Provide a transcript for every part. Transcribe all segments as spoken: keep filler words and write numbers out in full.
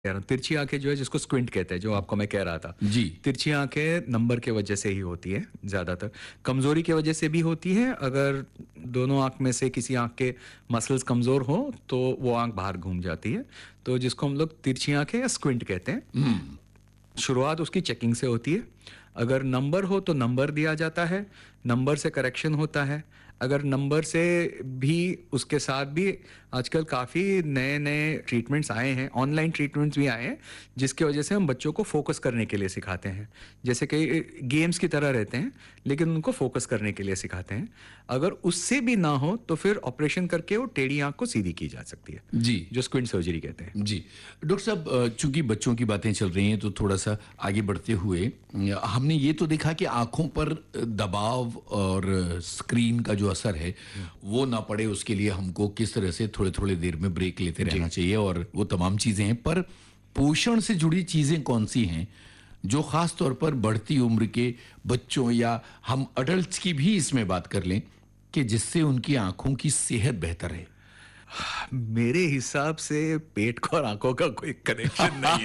कह रहा हूँ, तिरछी आंखें जो है जिसको स्क्विंट कहते हैं, जो आपको मैं कह रहा था। जी। तिरछी आंखें नंबर के वजह से ही होती है ज़्यादातर। कमज़ोरी की वजह से भी होती है। अगर दोनों आंख में से किसी आंख के मसल्स कमज़ोर हो तो वो आंख बाहर घूम जाती है, तो जिसको हम लोग तिरछी आंखें या स्क्विंट कहते हैं। हम्म। शुरुआत उसकी चेकिंग से होती है। अगर नंबर हो तो नंबर दिया जाता है, नंबर से करेक्शन होता है। अगर नंबर से भी उसके साथ भी आजकल काफ़ी नए नए ट्रीटमेंट्स आए हैं, ऑनलाइन ट्रीटमेंट्स भी आए हैं, जिसकी वजह से हम बच्चों को फोकस करने के लिए सिखाते हैं। जैसे कि गेम्स की तरह रहते हैं लेकिन उनको फोकस करने के लिए सिखाते हैं। अगर उससे भी ना हो तो फिर ऑपरेशन करके वो टेढ़ी आंख को सीधी की जा सकती है, जी जो स्क्विंट सर्जरी कहते हैं। जी। डॉक्टर साहब, अ, चूंकि बच्चों की बातें चल रही हैं तो थोड़ा सा आगे बढ़ते हुए अ, हमने ये तो देखा कि आंखों पर दबाव और स्क्रीन का जो असर है वो ना पड़े, उसके लिए हमको किस तरह से थोड़े थोड़े देर में ब्रेक लेते रहना चाहिए और वो तमाम चीजें हैं। पर पोषण से जुड़ी चीजें कौन सी हैं जो खास तौर पर बढ़ती उम्र के बच्चों या हम अडल्ट्स की भी इसमें बात कर लें कि जिससे उनकी आंखों की सेहत बेहतर है? मेरे हिसाब से पेट को और आंखों का कोई कनेक्शन नहीं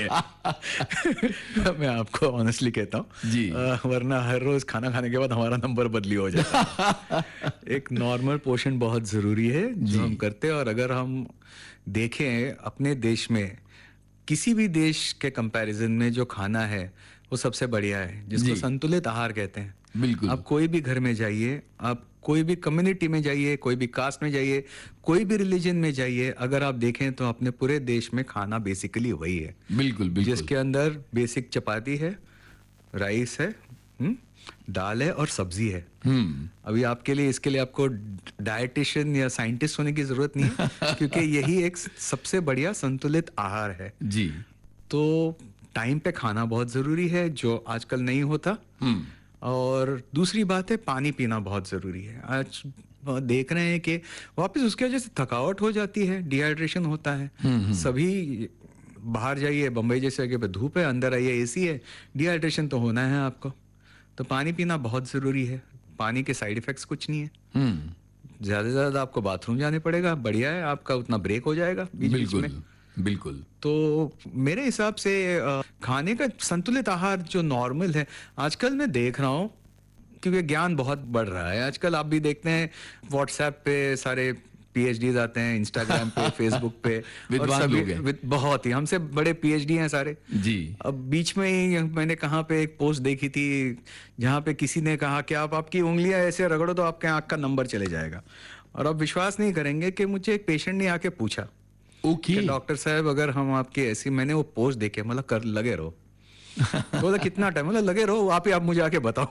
है। मैं आपको ऑनेस्टली कहता हूँ जी। अ, वरना हर रोज खाना खाने के बाद हमारा नंबर बदली हो जाता है। एक नॉर्मल पोषण बहुत जरूरी है जो हम करते हैं, और अगर हम देखें अपने देश में किसी भी देश के कंपैरिजन में जो खाना है वो सबसे बढ़िया है, जिसको जी। संतुलित आहार कहते हैं। बिल्कुल। आप कोई भी घर में जाइए, आप कोई भी कम्युनिटी में जाइए, कोई भी कास्ट में जाइए, कोई भी रिलीजन में जाइए, अगर आप देखें तो अपने पूरे देश में खाना बेसिकली वही है, बिल्कुल बिल्कुल। जिसके अंदर बेसिक चपाती है, राइस है, हुँ? दाल है और सब्जी है। हम्म। अभी आपके लिए इसके लिए आपको डायटिशियन या साइंटिस्ट होने की जरूरत नहीं है, क्योंकि यही एक सबसे बढ़िया संतुलित आहार है। जी। तो टाइम पे खाना बहुत जरूरी है, जो आजकल नहीं होता। हम्म। और दूसरी बात है, पानी पीना बहुत ज़रूरी है। आज देख रहे हैं कि वापस उसकी वजह से थकावट हो जाती है, डिहाइड्रेशन होता है। सभी बाहर जाइए, बम्बई जैसे जगह पे धूप है, अंदर आइए एसी है, डिहाइड्रेशन तो होना है आपको। तो पानी पीना बहुत ज़रूरी है। पानी के साइड इफ़ेक्ट्स कुछ नहीं है। हम्म। ज़्यादा से ज़्यादा आपको बाथरूम जाने पड़ेगा, बढ़िया है, आपका उतना ब्रेक हो जाएगा बीच बीच में। बिल्कुल बिल्कुल। तो मेरे हिसाब से अ, खाने का संतुलित आहार जो नॉर्मल है, आजकल मैं देख रहा हूँ क्योंकि ज्ञान बहुत बढ़ रहा है। आजकल आप भी देखते हैं व्हाट्सएप पे सारे पीएचडीज आते हैं, इंस्टाग्राम पे, फेसबुक पे, और विद्वान सभी लोग हैं। विद- बहुत ही हमसे बड़े पीएचडी हैं सारे। जी। अब बीच में ही मैंने कहाँ पे एक पोस्ट देखी थी जहाँ पे किसी ने कहा कि आप आपकी उंगलियां ऐसे रगड़ो तो आपके आंख का नंबर चले जाएगा। और आप विश्वास नहीं करेंगे कि मुझे एक पेशेंट ने आके पूछा ओके। कि डॉक्टर साहब अगर हम आपकी ऐसी, मैंने वो पोस्ट देखे, मतलब कर लगे रहो। तो बोला कितना टाइम, मतलब लगे रहो, आप ही आप मुझे आके बताओ।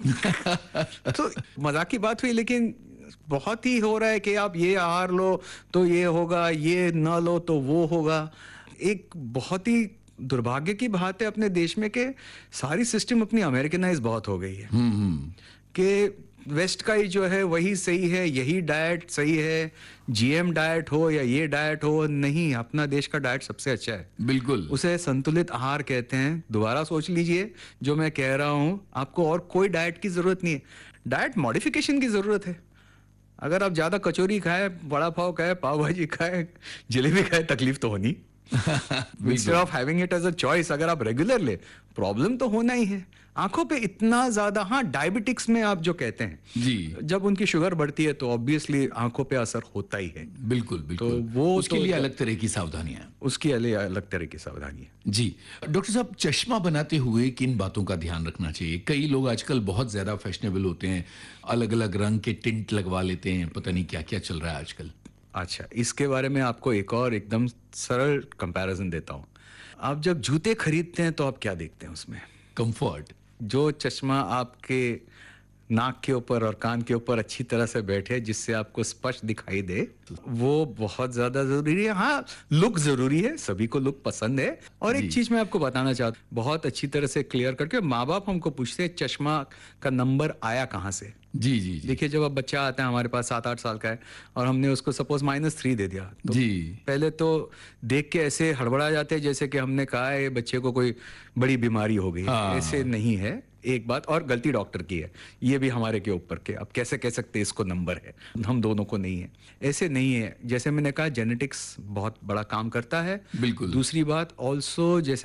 तो मजाक की बात हुई, लेकिन बहुत ही हो रहा है कि आप ये आहार लो तो ये होगा, ये न लो तो वो होगा। एक बहुत ही दुर्भाग्य की बात है अपने देश में कि सारी सिस्टम अपनी अमेरिकनाइज बहुत हो गई है, हम्म हम्म। कि वेस्ट का ही जो है वही सही है, यही डाइट सही है, जीएम डाइट हो या ये डाइट हो। नहीं, अपना देश का डाइट सबसे अच्छा है। बिल्कुल। उसे संतुलित आहार कहते हैं। दोबारा सोच लीजिए जो मैं कह रहा हूं, आपको और कोई डाइट की जरूरत नहीं है, डाइट मॉडिफिकेशन की जरूरत है। अगर आप ज्यादा कचौरी खाए, बड़ा पाव खाए, पाव भाजी खाए, जलेबी खाए, तकलीफ तो होनी। Instead of having it as a choice, अगर आप रेगुलर ले, प्रॉब्लम तो होना ही है। आंखों पे इतना ज्यादा, हाँ डायबिटिक्स में आप जो कहते हैं जी। जब उनकी शुगर बढ़ती है तो ऑब्वियसली आंखों पे असर होता ही है। बिल्कुल बिल्कुल। तो वो उसके तो- लिए अलग तरह की सावधानियां। उसकी अलग अलग तरह की सावधानी है। जी। डॉक्टर साहब, चश्मा बनाते हुए किन बातों का ध्यान रखना चाहिए? कई लोग आजकल बहुत ज्यादा फैशनेबल होते हैं, अलग अलग रंग के टिंट लगवा लेते हैं, पता नहीं क्या क्या चल रहा है आजकल। अच्छा, इसके बारे में आपको एक और एकदम सरल कंपैरिजन देता हूँ। आप जब जूते खरीदते हैं तो आप क्या देखते हैं उसमें? कंफर्ट। जो चश्मा आपके नाक के ऊपर और कान के ऊपर अच्छी तरह से बैठे, जिससे आपको स्पष्ट दिखाई दे, वो बहुत ज्यादा जरूरी है। हाँ, लुक जरूरी है, सभी को लुक पसंद है। और एक जी। चीज मैं आपको बताना चाहता हूँ, बहुत अच्छी तरह से क्लियर करके, माँ बाप हमको पूछते हैं चश्मा का नंबर आया कहाँ से। जी जी जी। देखिए, जब अब बच्चा आता है हमारे पास सात आठ साल का है और हमने उसको सपोज माइनस थ्री दे दिया, तो जी। पहले तो देख के ऐसे हड़बड़ा जाते हैं जैसे कि हमने कहा है ये बच्चे को कोई बड़ी बीमारी हो गई है। हाँ। ऐसे नहीं है। एक बात और गलती डॉक्टर की है, ये भी हमारे के ऊपर के अब कैसे कह सकते हैं इसको नंबर है, हम दोनों को नहीं है, ऐसे नहीं है। जैसे मैंने कहा जेनेटिक्स बहुत बड़ा काम करता है। बिल्कुल। दूसरी बात ऑल्सो जैसे